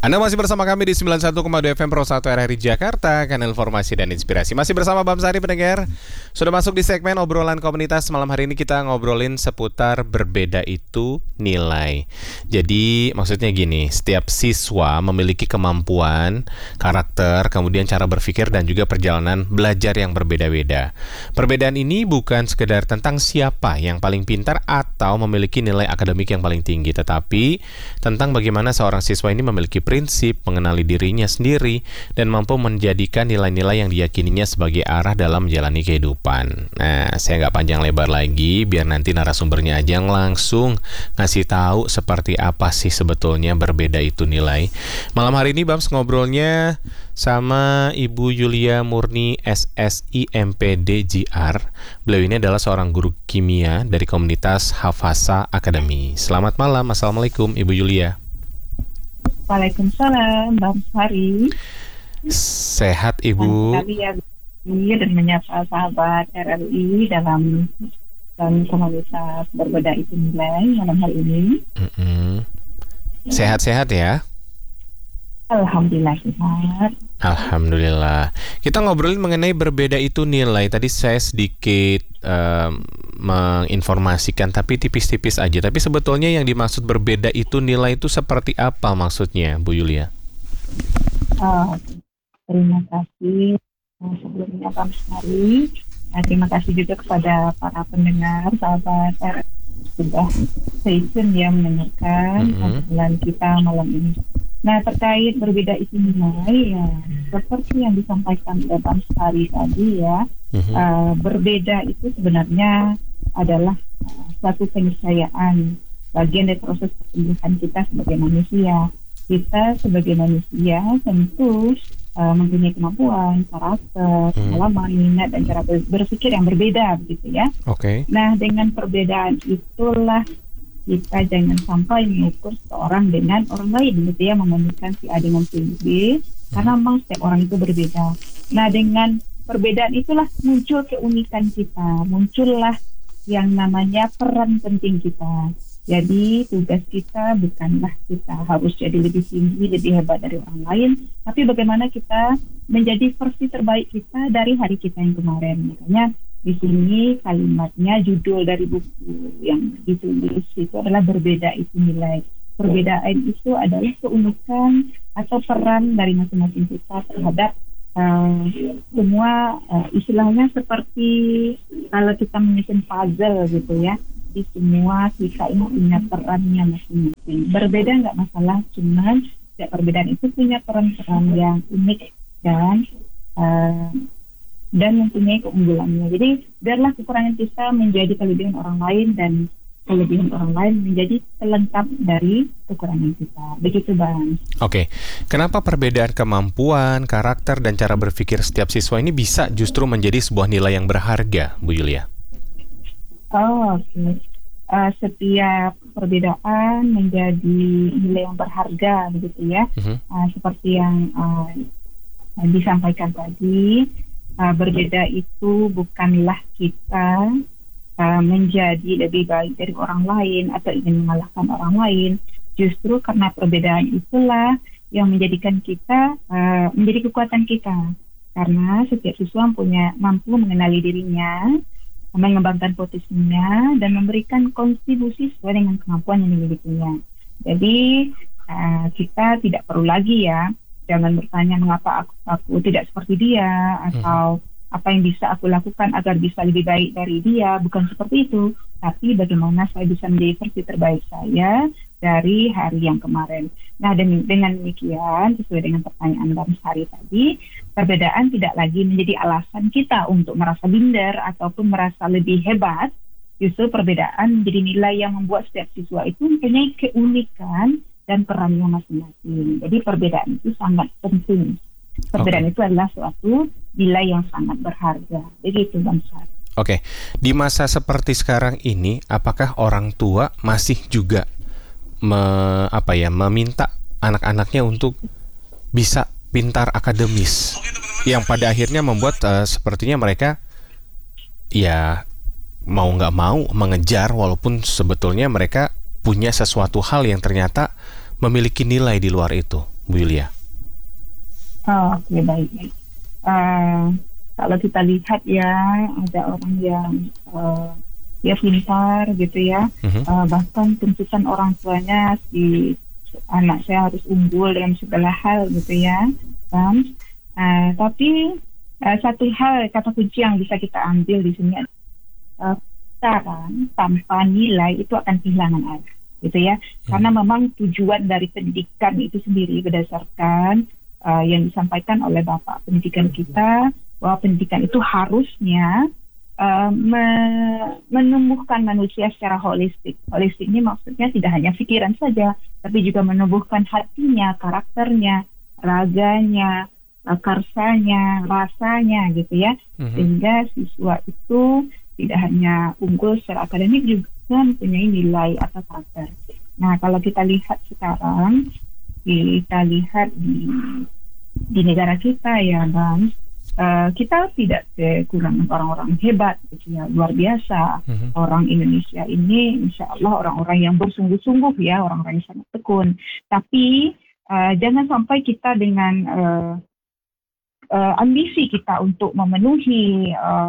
Anda masih bersama kami di 91,2 FM Pro 1 RRI Jakarta, kanal informasi dan inspirasi. Masih bersama Bam Sari pendengar. Sudah masuk di segmen obrolan komunitas. Malam hari ini kita ngobrolin seputar berbeda itu nilai. Jadi maksudnya gini, setiap siswa memiliki kemampuan, karakter, kemudian cara berpikir dan juga perjalanan belajar yang berbeda-beda. Perbedaan ini bukan sekedar tentang siapa yang paling pintar atau memiliki nilai akademik yang paling tinggi, tetapi tentang bagaimana seorang siswa ini memiliki prinsip, mengenali dirinya sendiri, dan mampu menjadikan nilai-nilai yang diyakininya sebagai arah dalam menjalani kehidupan. Nah, saya nggak panjang lebar lagi, biar nanti narasumbernya aja yang langsung ngasih tahu seperti apa sih sebetulnya berbeda itu nilai. Malam hari ini Bams ngobrolnya sama Ibu Yulia Murni SSI MPD JR. Beliau ini adalah seorang guru kimia dari komunitas Hafasa Academy. Selamat malam, Assalamualaikum Ibu Yulia. Waalaikumsalam, Bang Sari. Sehat Ibu. Kami ya dan menyapa sahabat RRI dalam komunitas berbeda itu nilai malam hari ini. Sehat-sehat ya? Alhamdulillah sehat. Alhamdulillah. Kita ngobrolin mengenai berbeda itu nilai. Tadi saya sedikit menginformasikan, tapi tipis-tipis aja. Tapi sebetulnya yang dimaksud berbeda itu nilai itu seperti apa maksudnya, Bu Yulia? Terima kasih sebelumnya Bang Sari. Terima kasih juga kepada para pendengar sahabat RRI sudah stay tune ya mendengarkan obrolan kita malam ini. Nah, terkait berbeda itu nilai ya, seperti yang disampaikan oleh Bang Sari tadi ya, berbeda itu sebenarnya adalah suatu keniscayaan, bagian dari proses pertumbuhan kita sebagai manusia. Kita sebagai manusia tentu mempunyai kemampuan, karakter, pengalaman, minat, dan cara berpikir yang berbeda, begitu ya. Oke. Nah, dengan perbedaan itulah kita jangan sampai mengukur seorang dengan orang lain, gitu ya, membandingkan si A dengan si B, karena memang setiap orang itu berbeda. Nah, dengan perbedaan itulah muncul keunikan kita, muncullah yang namanya peran penting kita. Jadi tugas kita bukanlah kita harus jadi lebih tinggi, lebih hebat dari orang lain, tapi bagaimana kita menjadi versi terbaik kita dari hari kita yang kemarin. Makanya di sini kalimatnya, judul dari buku yang ditulis itu adalah berbeda itu nilai. Perbedaan itu adalah keunikan atau peran dari masing-masing kita terhadap semua, istilahnya seperti kalau kita menyusun puzzle gitu ya. Di semua kita ini punya perannya masing-masing. Berbeda nggak masalah, cuman setiap perbedaan itu punya peran-peran yang unik dan mempunyai keunggulannya. Jadi biarlah kekurangan kita menjadi kelebihan orang lain dan kelebihan orang lain menjadi pelengkap dari kekurangan kita. Begitu Bang. Oke. Kenapa perbedaan kemampuan, karakter, dan cara berpikir setiap siswa ini bisa justru menjadi sebuah nilai yang berharga, Bu Yulia? Oke. Setiap perbedaan menjadi nilai yang berharga, begitu ya. Seperti yang disampaikan tadi, berbeda itu bukanlah kita menjadi lebih baik dari orang lain atau ingin mengalahkan orang lain. Justru karena perbedaan itulah yang menjadikan kita menjadi kekuatan kita. Karena setiap siswa mampu mengenali dirinya, mengembangkan potensinya, dan memberikan kontribusi sesuai dengan kemampuan yang dimilikinya. Jadi kita tidak perlu lagi ya, jangan bertanya mengapa aku tidak seperti dia, atau apa yang bisa aku lakukan agar bisa lebih baik dari dia. Bukan seperti itu, tapi bagaimana saya bisa menjadi versi terbaik saya dari hari yang kemarin. Nah, dengan demikian, sesuai dengan pertanyaan Bang Sari tadi, perbedaan tidak lagi menjadi alasan kita untuk merasa minder ataupun merasa lebih hebat. Justru perbedaan menjadi nilai yang membuat setiap siswa itu mempunyai keunikan dan perannya masing-masing. Jadi perbedaan itu sangat penting. Perbedaan itu adalah suatu nilai yang sangat berharga. Begitu Bang Sari. Oke. Di masa seperti sekarang ini, apakah orang tua masih juga meminta anak-anaknya untuk bisa pintar akademis, yang pada akhirnya membuat sepertinya mereka ya mau nggak mau mengejar, walaupun sebetulnya mereka punya sesuatu hal yang ternyata memiliki nilai di luar itu. Bu Yulia? Oke, baik. Kalau kita lihat ya, ada orang yang dia pintar gitu ya, bahkan tuntutan orang tuanya si anak saya harus unggul dalam segala hal gitu ya, kan? Tapi satu hal kata kunci yang bisa kita ambil di sini, sekarang tanpa nilai itu akan kehilangan arah, gitu ya. Karena memang tujuan dari pendidikan itu sendiri berdasarkan yang disampaikan oleh Bapak Pendidikan kita, bahwa pendidikan itu harusnya menumbuhkan manusia secara holistik. Holistik ini maksudnya tidak hanya pikiran saja, tapi juga menumbuhkan hatinya, karakternya, raganya, karsanya, rasanya gitu ya. Sehingga siswa itu tidak hanya unggul secara akademik, juga mempunyai nilai atau karakter. Nah, kalau kita lihat sekarang, kita lihat di negara kita ya, Bang, kita tidak kekurangan orang-orang hebat gitu ya, luar biasa. Orang Indonesia ini insya Allah orang-orang yang bersungguh-sungguh ya, orang-orang yang sangat tekun. Tapi jangan sampai kita dengan ambisi kita untuk memenuhi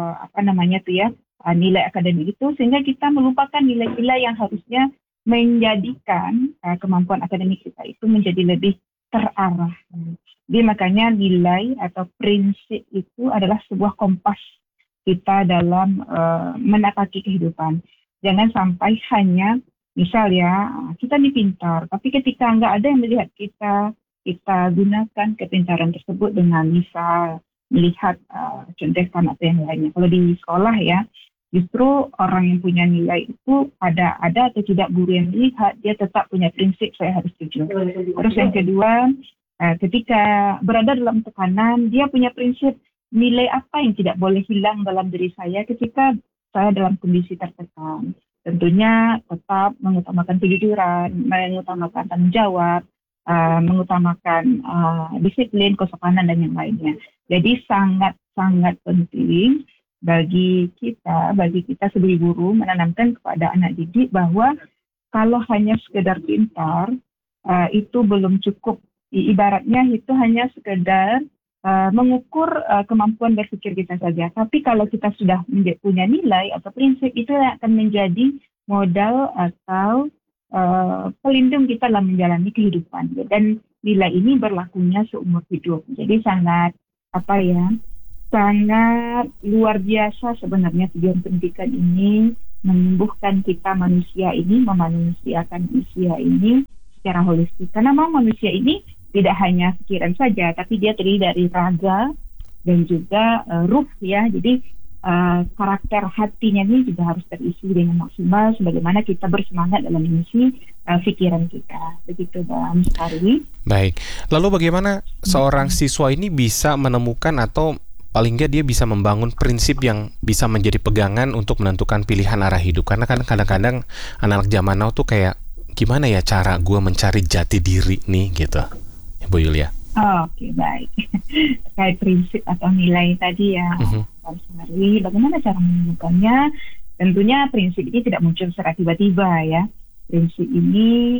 nilai akademik itu, sehingga kita melupakan nilai-nilai yang harusnya menjadikan kemampuan akademik kita itu menjadi lebih terarah. Jadi makanya nilai atau prinsip itu adalah sebuah kompas kita dalam menapaki kehidupan. Jangan sampai hanya misal ya, kita ini pintar, tapi ketika nggak ada yang melihat kita gunakan kepintaran tersebut dengan misal melihat contekan atau yang lainnya. Kalau di sekolah ya, justru orang yang punya nilai itu ada atau tidak guru yang melihat, dia tetap punya prinsip saya harus jujur. Terus yang kedua, ketika berada dalam tekanan, dia punya prinsip nilai apa yang tidak boleh hilang dalam diri saya ketika saya dalam kondisi tertekan. Tentunya tetap mengutamakan kejujuran, mengutamakan tanggung jawab, mengutamakan disiplin, kesopanan dan yang lainnya. Jadi sangat-sangat penting bagi kita sebagai guru menanamkan kepada anak didik bahwa kalau hanya sekedar pintar itu belum cukup. Ibaratnya itu hanya sekedar mengukur kemampuan berpikir kita saja. Tapi kalau kita sudah punya nilai atau prinsip, itu akan menjadi modal atau pelindung kita dalam menjalani kehidupan. Dan nilai ini berlakunya seumur hidup. Jadi sangat luar biasa sebenarnya tujuan pendidikan ini, menumbuhkan kita manusia ini, memanusiakan manusia ini secara holistik. Karena memang manusia ini tidak hanya pikiran saja, tapi dia terdiri dari raga dan juga ruh ya. Jadi karakter hatinya ini juga harus terisi dengan maksimal sebagaimana kita bersemangat dalam mengisi pikiran kita. Begitu Bang Sari. Baik. Lalu bagaimana seorang siswa ini bisa menemukan atau paling nggak dia bisa membangun prinsip yang bisa menjadi pegangan untuk menentukan pilihan arah hidup? Karena kan kadang-kadang anak-anak zaman now tuh kayak gimana ya cara gue mencari jati diri nih gitu, Bu Yulia. Oke, baik. Terkait prinsip atau nilai tadi ya, Pak Sari, bagaimana cara menemukannya? Tentunya prinsip ini tidak muncul secara tiba-tiba ya. Prinsip ini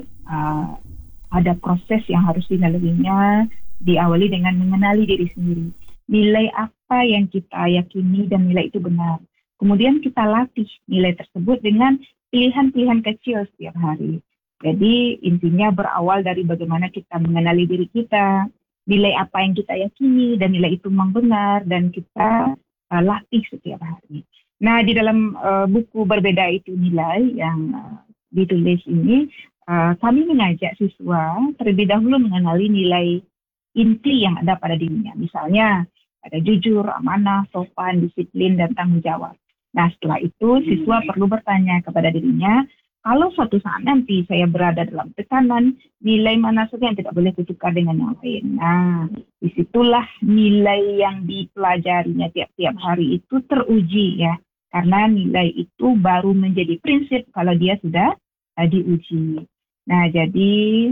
ada proses yang harus dilaluinya, diawali dengan mengenali diri sendiri. Nilai apa yang kita yakini dan nilai itu benar. Kemudian kita latih nilai tersebut dengan pilihan-pilihan kecil setiap hari. Jadi intinya berawal dari bagaimana kita mengenali diri kita, nilai apa yang kita yakini dan nilai itu memang benar dan kita latih setiap hari. Nah, di dalam buku Berbeda Itu Nilai yang ditulis ini, kami mengajak siswa terlebih dahulu mengenali nilai inti yang ada pada dirinya. Misalnya ada jujur, amanah, sopan, disiplin, dan tanggung jawab. Nah, setelah itu siswa perlu bertanya kepada dirinya, kalau suatu saat nanti saya berada dalam tekanan, nilai mana saja yang tidak boleh kutukar dengan yang lain. Nah, disitulah nilai yang dipelajarinya tiap-tiap hari itu teruji ya. Karena nilai itu baru menjadi prinsip kalau dia sudah diuji. Nah, jadi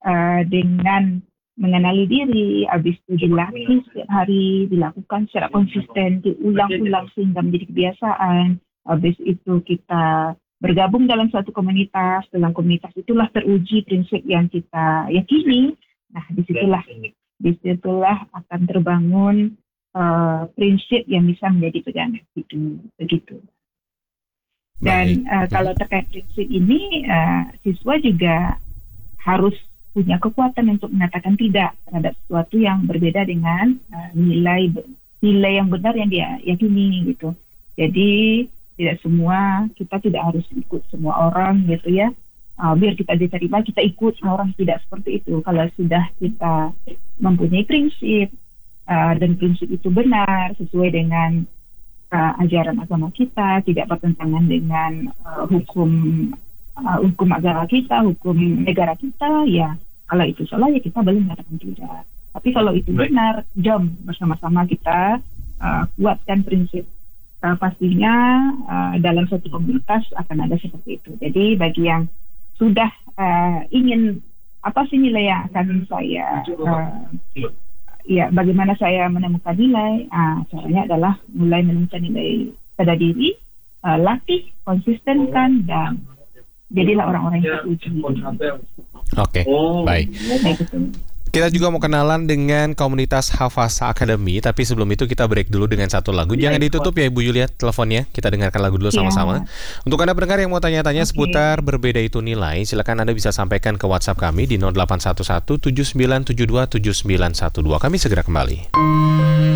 dengan mengenali diri, habis itu dilatih setiap hari, dilakukan secara konsisten, diulang-ulang sehingga menjadi kebiasaan. Habis itu kita bergabung dalam suatu komunitas, dalam komunitas itulah teruji prinsip yang kita yakini. Nah, disitulah akan terbangun prinsip yang bisa menjadi pegangan hidup, begitu. Dan kalau terkait prinsip ini, siswa juga harus punya kekuatan untuk mengatakan tidak terhadap sesuatu yang berbeda dengan nilai yang benar yang dia yakini gitu. Jadi kita tidak harus ikut semua orang gitu ya. Biar kita diterima, kita ikut semua orang, tidak seperti itu. Kalau sudah kita mempunyai prinsip dan prinsip itu benar sesuai dengan ajaran agama kita, tidak bertentangan dengan hukum agama kita, hukum negara kita, ya kalau itu salah ya kita boleh mengatakan tidak. Tapi kalau itu benar, jom bersama-sama kita kuatkan prinsip. Pastinya dalam satu komunitas akan ada seperti itu. Jadi bagi yang sudah ingin apa sih nilai yang akan saya bagaimana saya menemukan nilai? Caranya adalah mulai menemukan nilai pada diri, latih, konsistenkan, dan jadilah orang-orang yang terpuji. Oke, baik. Kita juga mau kenalan dengan komunitas Hafasa Academy, tapi sebelum itu kita break dulu dengan satu lagu. Jangan ditutup ya Ibu Yulia teleponnya, kita dengarkan lagu dulu sama-sama. Untuk Anda pendengar yang mau tanya-tanya seputar berbeda itu nilai, silakan Anda bisa sampaikan ke WhatsApp kami di 0811 7972 7912. Kami segera kembali.